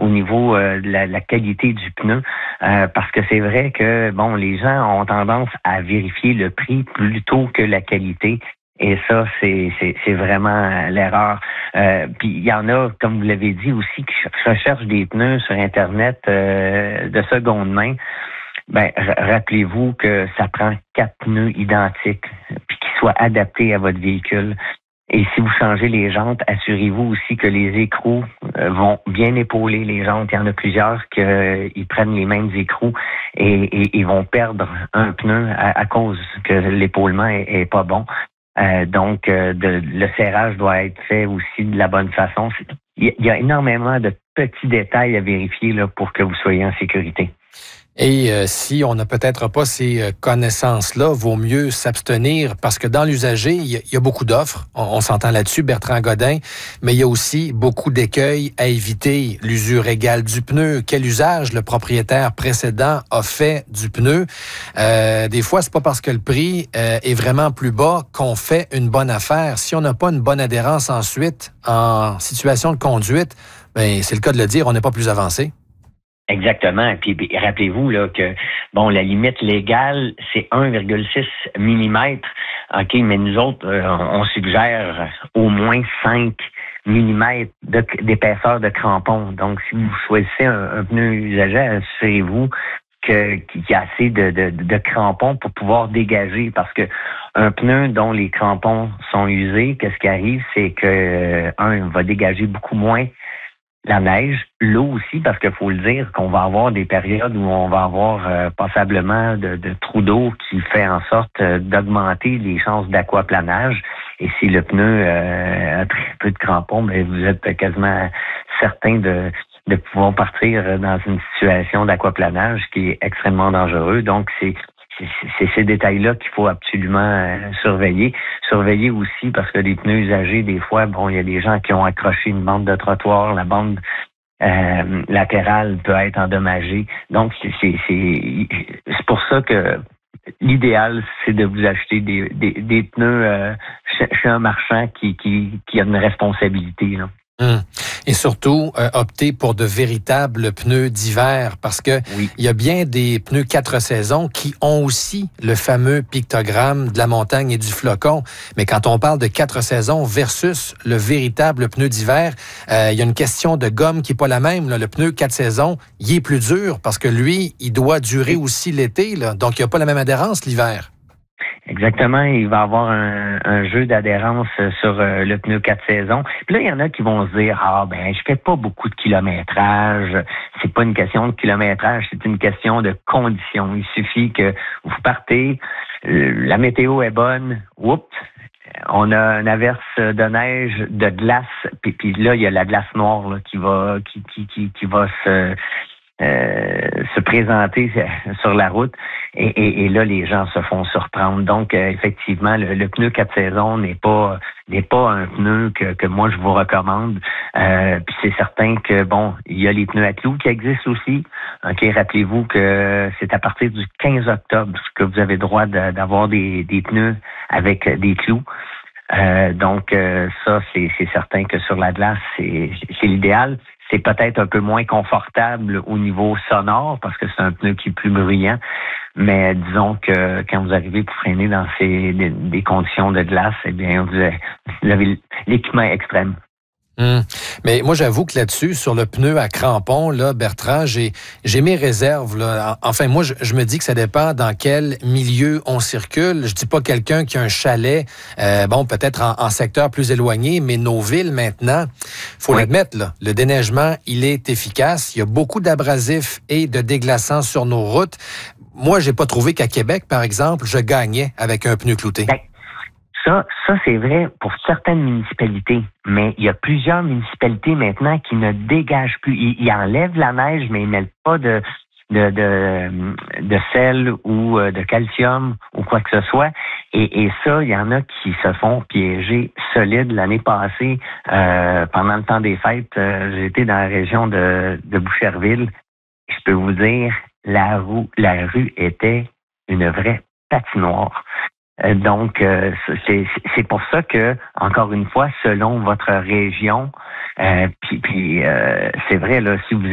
au niveau de la qualité du pneu, parce que c'est vrai que les gens ont tendance à vérifier le prix plutôt que la qualité. Et ça, c'est vraiment l'erreur. Puis il y en a, comme vous l'avez dit aussi, qui recherchent des pneus sur Internet de seconde main. Rappelez-vous que ça prend 4 pneus identiques, puis qui soient adaptés à votre véhicule. Et si vous changez les jantes, assurez-vous aussi que les écrous vont bien épauler les jantes. Il y en a plusieurs qui prennent les mêmes écrous et ils vont perdre un pneu à cause que l'épaulement est pas bon. Donc, le serrage doit être fait aussi de la bonne façon. Il y a énormément de petits détails à vérifier là, pour que vous soyez en sécurité. Et si on n'a peut-être pas ces connaissances-là, vaut mieux s'abstenir parce que dans l'usager, il y a beaucoup d'offres. On s'entend là-dessus, Bertrand Godin, mais il y a aussi beaucoup d'écueils à éviter. L'usure égale du pneu. Quel usage le propriétaire précédent a fait du pneu? Des fois, c'est pas parce que le prix est vraiment plus bas qu'on fait une bonne affaire. Si on n'a pas une bonne adhérence ensuite en situation de conduite, c'est le cas de le dire, on n'est pas plus avancé. Exactement. Puis rappelez-vous là que la limite légale c'est 1,6 mm. OK, mais nous autres on suggère au moins 5 mm d'épaisseur de crampon. Donc si vous choisissez un pneu usagé, assurez-vous qu'il y a assez de crampons pour pouvoir dégager, parce que un pneu dont les crampons sont usés, qu'est-ce qui arrive, c'est que va dégager beaucoup moins la neige, l'eau aussi, parce qu'il faut le dire qu'on va avoir des périodes où on va avoir passablement de trous d'eau qui fait en sorte d'augmenter les chances d'aquaplanage. Et si le pneu a très peu de crampons, vous êtes quasiment certain de pouvoir partir dans une situation d'aquaplanage qui est extrêmement dangereux. Donc, c'est ces détails-là qu'il faut absolument surveiller. Surveiller aussi parce que les pneus usagés, des fois, il y a des gens qui ont accroché une bande de trottoir, la bande latérale peut être endommagée. Donc, c'est pour ça que l'idéal, c'est de vous acheter des pneus chez un marchand qui a une responsabilité, là. Et surtout, opter pour de véritables pneus d'hiver parce que il y a bien des pneus 4 saisons qui ont aussi le fameux pictogramme de la montagne et du flocon. Mais quand on parle de 4 saisons versus le véritable pneu d'hiver, il y a une question de gomme qui est pas la même, là. Le pneu 4 saisons, il est plus dur parce que lui, il doit durer aussi l'été, là. Donc, il n'y a pas la même adhérence l'hiver. Exactement, il va avoir un jeu d'adhérence sur le pneu 4 saisons. Puis là, il y en a qui vont se dire je fais pas beaucoup de kilométrage. C'est pas une question de kilométrage, c'est une question de conditions. Il suffit que vous partez, la météo est bonne, on a une averse de neige, de glace, puis là, il y a la glace noire là, qui va se présenter sur la route et là les gens se font surprendre. Donc effectivement le pneu 4 saisons n'est pas un pneu que moi je vous recommande. Puis c'est certain que il y a les pneus à clous qui existent aussi. OK, rappelez-vous que c'est à partir du 15 octobre que vous avez droit d'avoir des pneus avec des clous. Donc ça c'est certain que sur la glace c'est l'idéal. C'est peut-être un peu moins confortable au niveau sonore parce que c'est un pneu qui est plus bruyant. Mais disons que quand vous arrivez pour freiner dans des conditions de glace, vous avez l'équipement extrême. Mais moi, j'avoue que là-dessus, sur le pneu à crampons, là, Bertrand, j'ai mes réserves, là. Enfin, moi, je me dis que ça dépend dans quel milieu on circule. Je dis pas quelqu'un qui a un chalet, peut-être en secteur plus éloigné, mais nos villes maintenant, faut l'admettre, là, le déneigement, il est efficace. Il y a beaucoup d'abrasifs et de déglaçants sur nos routes. Moi, j'ai pas trouvé qu'à Québec, par exemple, je gagnais avec un pneu clouté. Ça, c'est vrai pour certaines municipalités, mais il y a plusieurs municipalités maintenant qui ne dégagent plus. Ils enlèvent la neige, mais ils mettent pas de sel ou de calcium ou quoi que ce soit. Et ça, il y en a qui se font piéger solide. L'année passée, pendant le temps des fêtes, j'étais dans la région de Boucherville. Je peux vous dire, la rue était une vraie patinoire. Donc, c'est pour ça que, encore une fois, selon votre région, puis c'est vrai, là, si vous